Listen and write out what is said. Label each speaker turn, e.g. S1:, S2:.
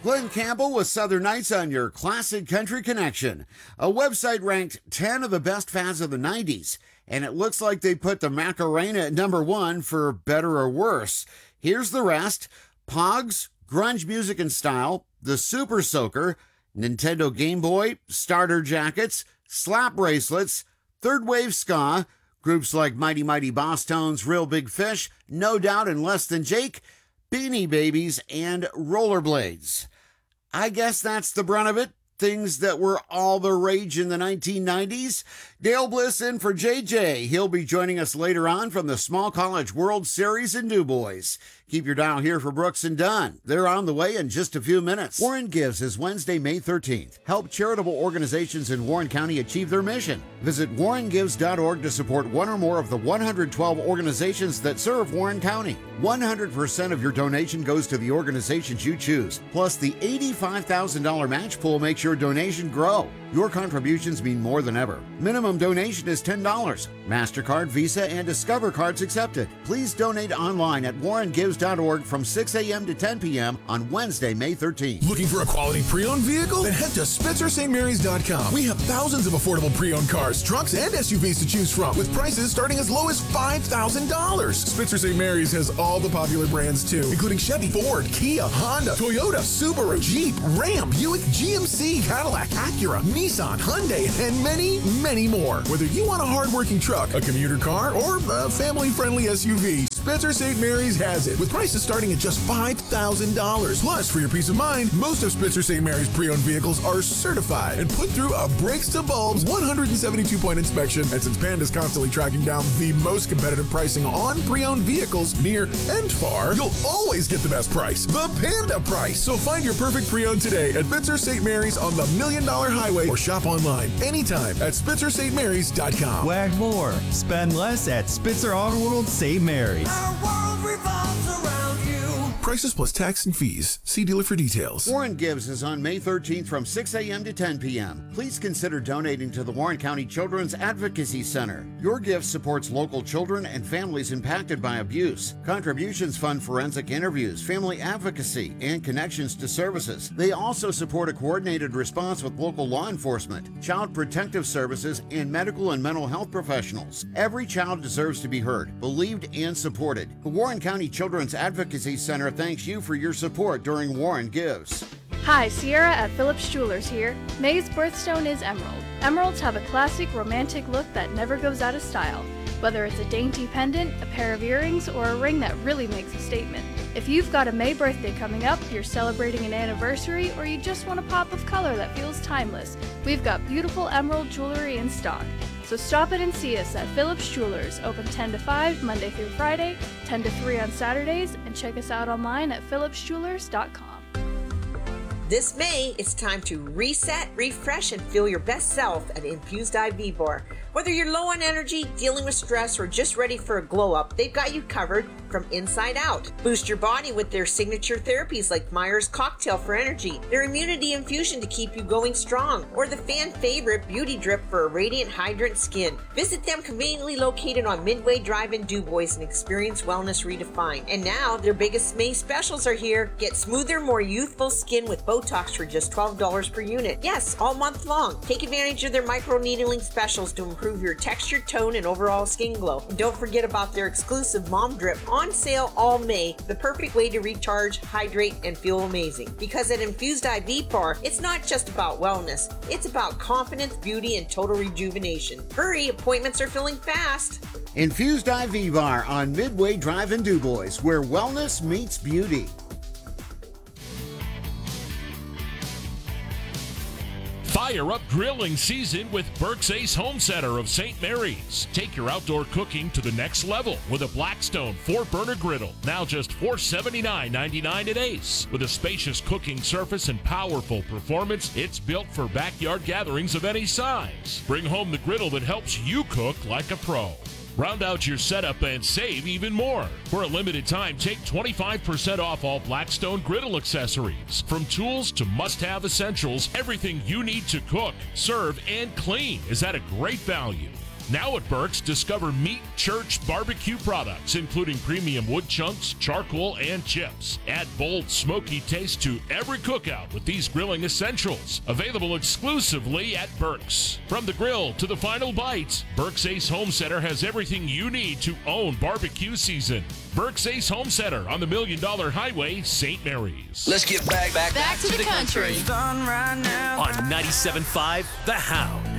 S1: Glenn Campbell with Southern Nights on your Classic Country Connection. A website ranked 10 of the best fads of the 90s, and it looks like they put the Macarena at number 1 for better or worse. Here's the rest: Pogs, grunge music and style, the Super Soaker, Nintendo Game Boy, starter jackets, slap bracelets, third wave ska, groups like Mighty Mighty Boss Tones, Real Big Fish, No Doubt and Less Than Jake, Beanie Babies, and Rollerblades. I guess that's the brunt of it. Things that were all the rage in the 1990s. Dale Bliss in for JJ. He'll be joining us later on from the Small College World Series in DuBois. Keep your dial here for Brooks and Dunn. They're on the way in just a few minutes. Warren Gives is Wednesday, May 13th. Help charitable organizations in Warren County achieve their mission. Visit warrengives.org to support one or more of the 112 organizations that serve Warren County. 100% of your donation goes to the organizations you choose. Plus, the $85,000 match pool makes your donation grow. Your contributions mean more than ever. Minimum donation is $10. MasterCard, Visa, and Discover cards accepted. Please donate online at warrengives.org from 6 a.m. to 10 p.m. on Wednesday, May 13th.
S2: Looking for a quality pre-owned vehicle? Then head to SpitzerSt.Marys.com. We have thousands of affordable pre-owned cars, trucks, and SUVs to choose from, with prices starting as low as $5,000. Spitzer St. Mary's has all the popular brands too, including Chevy, Ford, Kia, Honda, Toyota, Subaru, Jeep, Ram, Buick, GMC, Cadillac, Acura, Nissan, Hyundai, and many, many more. Whether you want a hard-working truck, a commuter car, or a family-friendly SUV, Spitzer St. Mary's has it, with prices starting at just $5,000. Plus, for your peace of mind, most of Spitzer St. Mary's pre-owned vehicles are certified and put through a brakes-to-bulbs 172-point inspection. And since Panda's constantly tracking down the most competitive pricing on pre-owned vehicles near and far, you'll always get the best price, the Panda price. So find your perfect pre-owned today at Spitzer St. Mary's on the Million Dollar Highway, or shop online anytime at SpitzerSt.Marys.com.
S3: Wag more, spend less at Spitzer Auto World St. Mary's.
S4: Our world revolves around you.
S2: Prices plus tax and fees. See dealer for details.
S1: Warren Gives is on May 13th from 6 a.m. to 10 p.m. Please consider donating to the Warren County Children's Advocacy Center. Your gift supports local children and families impacted by abuse. Contributions fund forensic interviews, family advocacy, and connections to services. They also support a coordinated response with local law enforcement, child protective services, and medical and mental health professionals. Every child deserves to be heard, believed, and supported. The Warren County Children's Advocacy Center thanks you for your support during Warren Gives.
S5: Hi, Sierra at Phillips Jewelers here. May's birthstone is emerald. Emeralds have a classic, romantic look that never goes out of style. Whether it's a dainty pendant, a pair of earrings, or a ring that really makes a statement. If you've got a May birthday coming up, you're celebrating an anniversary, or you just want a pop of color that feels timeless, we've got beautiful emerald jewelry in stock. So stop in and see us at Phillips Jewelers, open 10 to 5 Monday through Friday, 10 to 3 on Saturdays, and check us out online at phillipsjewelers.com.
S6: This May, it's time to reset, refresh, and feel your best self at Infused IV Bar. Whether you're low on energy, dealing with stress, or just ready for a glow up, they've got you covered from inside out. Boost your body with their signature therapies like Myers Cocktail for energy, their immunity infusion to keep you going strong, or the fan favorite Beauty Drip for a radiant, hydrant skin. Visit them conveniently located on Midway Drive in DuBois and experience wellness redefined. And now, their biggest May specials are here. Get smoother, more youthful skin with Botox for just $12 per unit. Yes, all month long. Take advantage of their micro-needling specials to improve your texture, tone, and overall skin glow. And don't forget about their exclusive Mom Drip on sale all May, the perfect way to recharge, hydrate, and feel amazing. Because at Infused IV Bar, it's not just about wellness, it's about confidence, beauty, and total rejuvenation. Hurry, appointments are filling fast.
S1: Infused IV Bar on Midway Drive in DuBois, where wellness meets beauty.
S7: Fire up grilling season with Burke's Ace Home Center of St. Mary's. Take your outdoor cooking to the next level with a Blackstone 4-burner griddle, now just $479.99 at Ace. With a spacious cooking surface and powerful performance, it's built for backyard gatherings of any size. Bring home the griddle that helps you cook like a pro. Round out your setup and save even more. For a limited time, take 25% off all Blackstone griddle accessories. From tools to must-have essentials, everything you need to cook, serve, and clean is at a great value. Now at Burke's, discover Meat Church barbecue products, including premium wood chunks, charcoal, and chips. Add bold, smoky taste to every cookout with these grilling essentials. Available exclusively at Burke's. From the grill to the final bite, Burke's Ace Home Center has everything you need to own barbecue season. Burke's Ace Home Center on the $1 Million Highway, St. Mary's.
S8: Let's get back
S9: to the country.
S4: Done right now.
S10: On 97.5 The Hound.